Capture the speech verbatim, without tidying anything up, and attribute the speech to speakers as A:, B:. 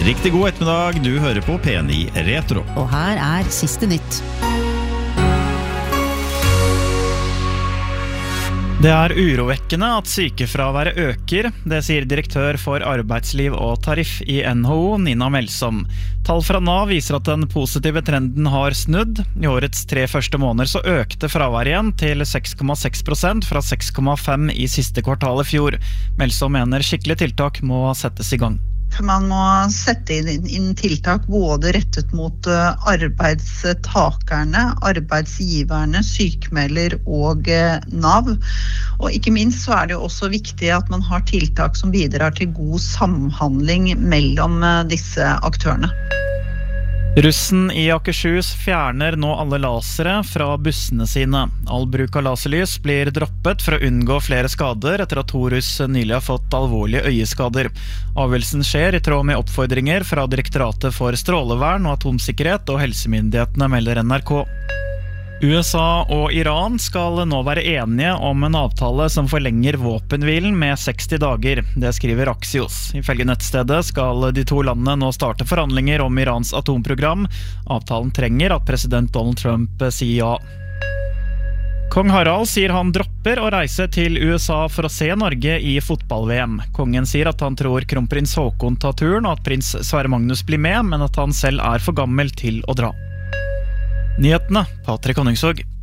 A: Riktig god ettermiddag, du hører på P ni Retro.
B: Og her er siste nytt.
C: Det er urovekkende at sykefraværet øker, det sier direktør for arbeidsliv og tariff i N H O, Nina Melsom. Tall fra Nav viser at den positive trenden har snudd. I årets tre første måneder så økte fraværet igjen til seks komma seks prosent fra seks komma fem i siste kvartal i fjor. Melsom mener skikkelige tiltak må settes i gang.
D: Man må sette inn, inn tiltak både rettet mot uh, arbeidstakerne, arbeidsgiverne, sykmelder og uh, Nav. Og ikke minst så er det jo også viktig at man har tiltak som bidrar til god samhandling mellom uh, disse aktørene.
C: Russen i Akershus fjerner nå alle lasere fra bussene sine. All bruk av laserlys blir droppet for å unngå flere skader etter at to russ nylig har fått alvorlige øyeskader. Avgjørelsen skjer i tråd med oppfordringer fra Direktoratet for strålevern og atomsikkerhet og helsemyndighetene, melder N R K. U S A og Iran skal nå være enige om en avtale som forlenger våpenhvilen med seksti dager. Det skriver Axios. Ifølge nettstedet skal de to landene nå starte forhandlinger om Irans atomprogram. Avtalen trenger at president Donald Trump sier ja. Kong Harald sier han dropper å reise til U S A for å se Norge i fotball-V M. Kongen sier at han tror kronprins Haakon tar turen, og at prins Sverre Magnus blir med, men at han selv er for gammel til å dra. Nyhetene, Patrik Honningsvåg.